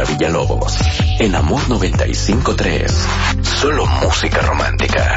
Villalobos en Amor 95.3. Solo música romántica.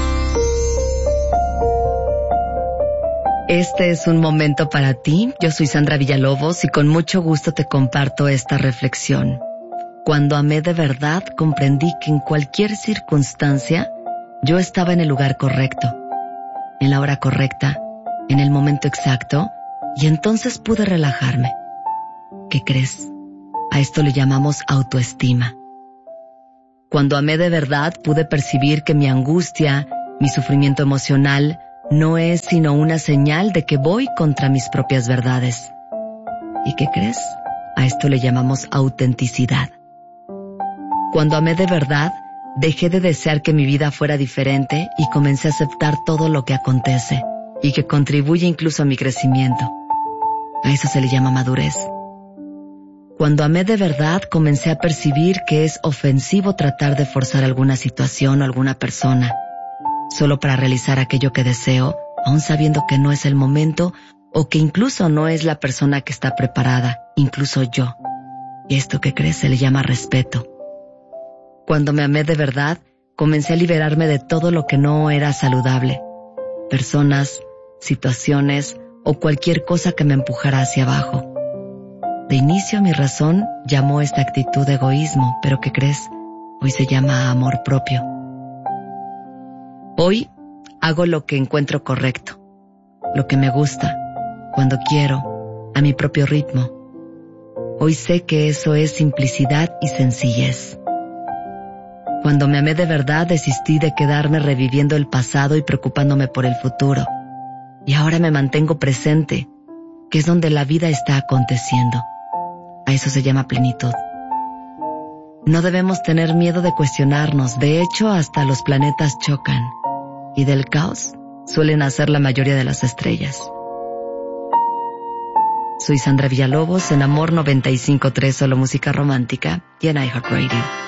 Este es un momento para ti. Yo soy Sandra Villalobos y con mucho gusto te comparto esta reflexión. Cuando amé de verdad, comprendí que en cualquier circunstancia yo estaba en el lugar correcto, en la hora correcta, en el momento exacto, y entonces pude relajarme. ¿Qué crees? A esto le llamamos autoestima. Cuando amé de verdad, pude percibir que mi angustia, mi sufrimiento emocional, no es sino una señal de que voy contra mis propias verdades. ¿Y qué crees? A esto le llamamos autenticidad. Cuando amé de verdad, dejé de desear que mi vida fuera diferente y comencé a aceptar todo lo que acontece y que contribuye incluso a mi crecimiento. A eso se le llama madurez. Cuando amé de verdad, comencé a percibir que es ofensivo tratar de forzar alguna situación o alguna persona, solo para realizar aquello que deseo, aun sabiendo que no es el momento o que incluso no es la persona que está preparada, incluso yo. Y esto que crees se le llama respeto. Cuando me amé de verdad, comencé a liberarme de todo lo que no era saludable. Personas, situaciones o cualquier cosa que me empujara hacia abajo. De inicio mi razón llamó esta actitud de egoísmo, pero ¿qué crees? Hoy se llama amor propio. Hoy hago lo que encuentro correcto, lo que me gusta, cuando quiero, a mi propio ritmo. Hoy sé que eso es simplicidad y sencillez. Cuando me amé de verdad, desistí de quedarme reviviendo el pasado y preocupándome por el futuro. Y ahora me mantengo presente, que es donde la vida está aconteciendo. A eso se llama plenitud. No debemos tener miedo de cuestionarnos. De hecho, hasta los planetas chocan. Y del caos suelen nacer la mayoría de las estrellas. Soy Sandra Villalobos en Amor 95.3, solo música romántica, y en iHeartRadio.